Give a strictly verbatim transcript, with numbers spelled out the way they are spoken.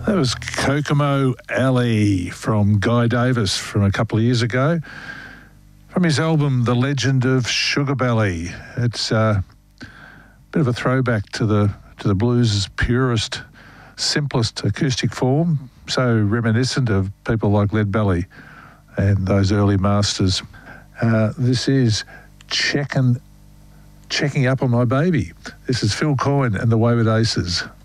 That was Kokomo Alley from Guy Davis from a couple of years ago, from his album The Legend of Sugar Belly. It's uh, a bit of a throwback to the to the blues' purest, simplest acoustic form, so reminiscent of people like Leadbelly and those early masters. Uh, this is checking, checking up on my baby. This is Phil Coyne and the Wayward Aces.